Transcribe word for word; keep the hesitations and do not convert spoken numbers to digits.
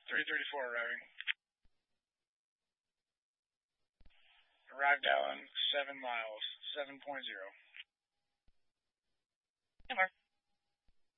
three thirty-four arriving. Arrived Allen, seven miles, seven point zero. Two more.